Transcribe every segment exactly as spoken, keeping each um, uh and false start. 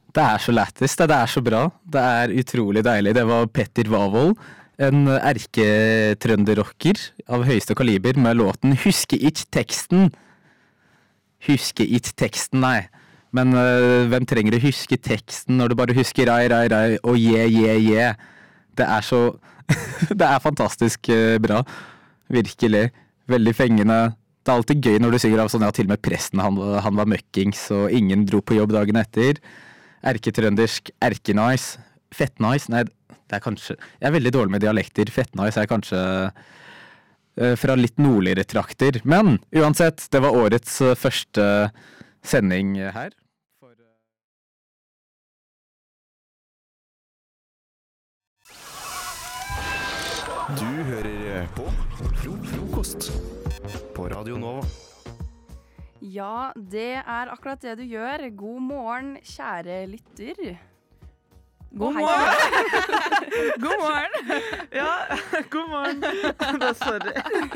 Det er så lættis, det er så bra. Det er utrolig deilig. Det var Petter Wavold, en erketrønderrocker av høyeste kaliber med låten Husker ikke teksten. Husker ikke teksten, nei. Men øh, hvem trenger å huske teksten når du bare husker rai, rai, rai og je, je, je. Det er så Det er fantastisk øh, bra. Virkelig. Veldig fengende. Det er alltid gøy når du synger av sånn, ja, til og med presten, han, han var møkkings, og ingen dro på jobb dagen etter. Erketrøndersk, erkenice. Fettnice, nei, det er kanskje Jeg er veldig dårlig med dialekter. Fettnice er kanskje øh, fra litt nordligere trakter. Men uansett, det var årets øh, første sending her. Du hører på Fro Frokost på Radio Nova. Ja, det er akkurat det du gjør. God morgen, kjære lytter. God morgen! God morgen! Ja, god morgen. Da, sorry.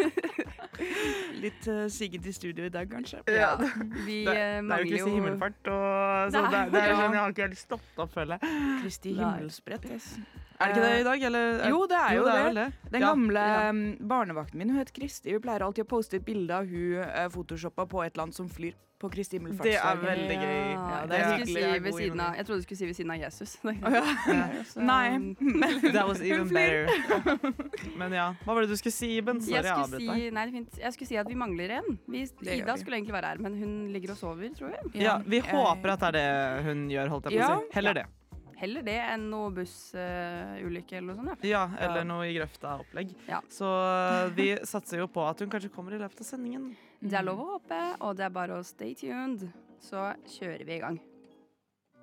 Litt uh, sigget i studio i dag, kanskje. Ja, vi det, uh, det er jo Kristi himmelfart, og så det, det er sånn jeg har ikke helt stått opp, føler jeg. Kristi himmelsbrett, yes. Er det ikke det i dag, eller? Jo, det er jo, jo det. Er det. Den ja. gamle ja. barnevakten min, hun het Kristi. Vi pleier alltid å poste et bilde av hun uh, photoshoppa på et land som flyr på Kristi himmelfartsdag. Det er veldig gøy. Ja, ja, det er jeg, si ved siden av, jeg trodde du skulle si ved siden av Jesus. Oh, ja. Ja. Nei. That was even better. Men ja, hva var det du skulle si, Iben? Sorry, jeg, jeg skulle si, nei, det er fint. Jeg skulle si at vi mangler en. Vi, Ida skulle egentlig være her, men hun ligger og sover, tror jeg. Ja, vi jeg, håper at det er det hun gjør, holdt jeg på å si. Heller det. Heller det enn noe bussulykke uh, eller noe sånt. Ja, ja eller ja. noe i grøfta-opplegg. Ja. Så vi satser jo på at hun kanskje kommer i løpet av sendingen. Det er lov å håpe, og det er bare å stay tuned. Så kjører vi i gang.